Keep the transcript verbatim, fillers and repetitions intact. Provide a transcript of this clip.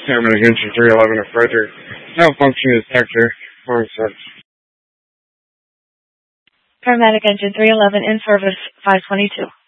Paramedic Engine three eleven of Frederick. Malfunction detector. Wrong set. Paramedic Engine three eleven in service, five twenty-two.